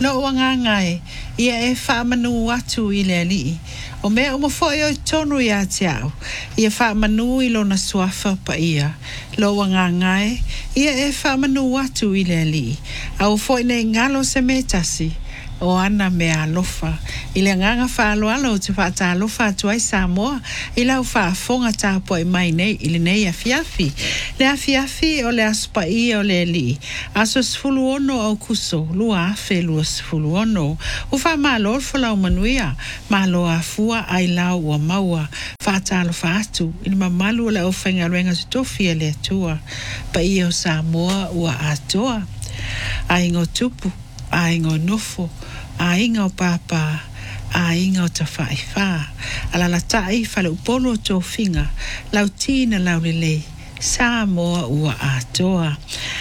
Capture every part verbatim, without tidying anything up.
lo wanga ngai ia e fa manu atu i le li o me o mo fo yo tonu ia tiao ia fa manu i lo na suafa pa ia lo wanga ngai ia e fa manu atu i le li au fo ne ngalo se me tasi o ana me alofa ile nganga fa alo alo te fa ta alofa tu ai Samoa ile u fa fonga ta po i mai nei ile nei a fiafi le a fiafi o le aspa i o le li aso sfulu ono au kuso lua afe lua sfulu ono u fa malo fola o manuia malo a fua ai lau o maua fa ta alofa atu ile mamalu le o fenga luenga stofia le tua pa i o Samoa ua atoa ai ngo tupu ai ngo nofo a inga o papa, a inga o ta whaiwha. Ala la tai whale upolo tō whinga, lau tīna lau lele, sā moa ua atoa.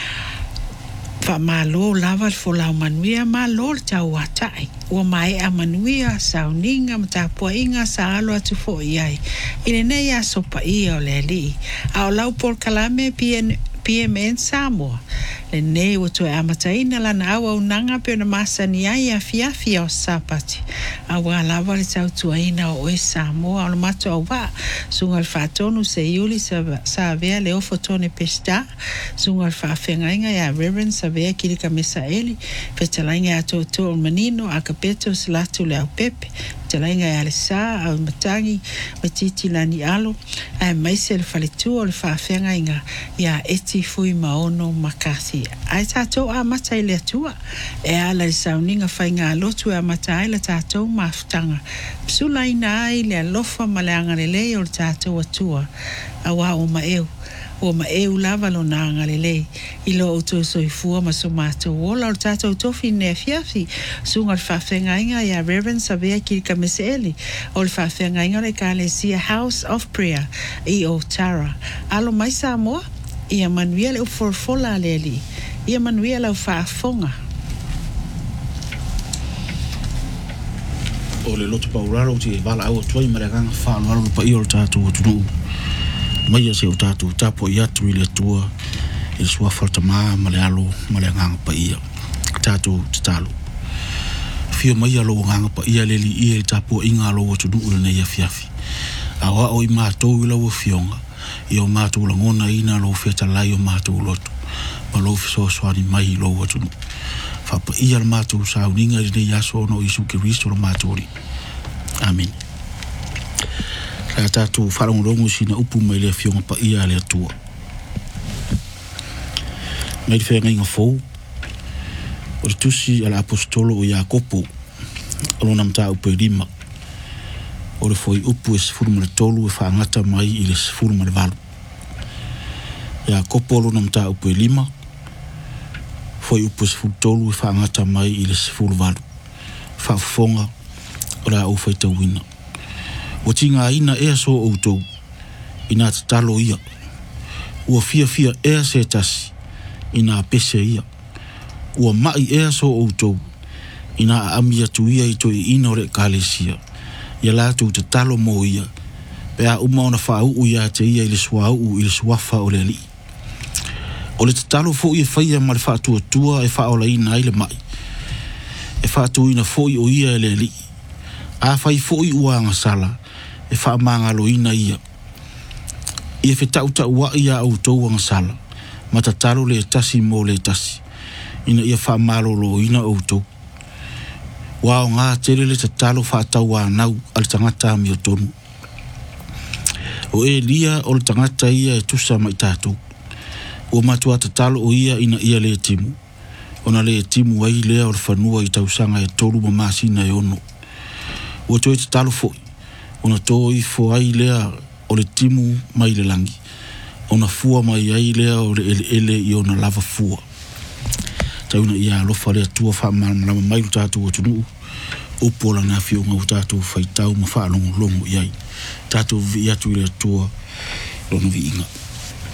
Wha malo lava fo lau manuia, malo le tau a tai. Ua mai a manuia, sau ninga, ma tā pua inga, sa alo atu fo iai. Ine nei a sopa ia o le li. A o lau por kalame pien P M N Samoa. Le nei o to amataina la na awa unanga pe na masani ai a fiafia o sapati. Awa lava le tau tuaina o e Samoa o le mato au wa. Sunga le whatonu se iuli sa, sa avea le ofo tone pesta. Sunga le whawhengainga ya Reverend sa vea kirika mesa eli. Petalainga ya to to manino a kapeto salatu le au pepe. Petalainga ya le sa au matangi matiti lani alo. Ai maise le faletua o le whawhengainga ya eti fui maono makasi. Ai tātou a mata i le atua. E ala i sauninga whainga lotu a mata ai le tātou mafutanga. Psula ina ai le alofa ma le angalelei o le tātou atua. Awa o ma eu. O ma eu lava lo na angalelei. Ilo o tō soifua ma so mātou. Ola o le tātou tofi ne fiafi. Sunga le whawhenga inga ia Reverend Savea Kirika Meseeli. O le whawhenga inga le Kalesia House of Prayer. I o Tara. Alo mai Samoa. Ia manuia le uforfola leli. Ia manuia le ufafonga. O le lotu pauraro ti vala au tuai marekanga whaanwaro pa i o tātou o tunu. Maia se o tātou tapo i atu i le tua. I le sua falta maa ma le alo ma le nganga pa ia. Tātou tatalo. Fio maia lo nganga pa ia leli i e tapo inga lo o tunu ule nei a fiafi. Awa o i mātou i lau o fionga. I o mātou langona ina lo feta lai o mātou lotu. Ma lo fiso swani mai lo watunu. Whapa ia la mātou sauninga i nei aso no Isu Kiristo la mātou ri. Amen. Rea tātou wharangorongo sina upu mai lea fionga pa ia lea tua. Mai di whenga inga fou. O le tusi ala apostolo o Iakopo. Alona mta upe rima. O le foi upu e sifuru ma le tolu e whaangata mai i le sifuru ma le valu. Ia kopolo na mta upu e lima. Foi upu e sifuru tolu e whaangata mai i le sifuru valu. Whaafonga o la ufa i tauina. O tinga ina ea so o utou. Ina te talo ia. Ua fia fia ea se tasi. Ina pese ia. Ua mai ea so o utou. Ina amia tu ia i toi ina o le Kalesia. Ia lātou te talo mō ia. Pea uma ona whaau ia te ia i le suau i le suafa o le li. O le te talo fo ia whaia ma le whaatua tua e whaola ina i le mai. E whaatua ina fo i o ia e le li. A whai fo i uanga sala. E whaamangalo ina ia. Ia whetau ta ua ia au tau anga sala. Ma ta talo le tasi mō le tasi. Ina ia whaamalo lo ina au tau. Wao ngā tere le tatalo whaatau a nau al tangata mi o tonu. O e lia o le tangata ia e tusa mai tātou. O matua tatalo o ia ina ia le timu. Ona le timu ai lea o le whanua i tausanga e toru ma masina e ono. O toi tatalo foi. Ona toi fo ai lea o le timu mai le langi. Ona fua mai ai lea o le ele ele i ona lava fua. Tauna ia alofa lea tua wha malama mairu tātou o tunu. Upola na fionga o tātou whaitau ma wha longo longo iai. Tātou vi atu i lea tua lono vi inga.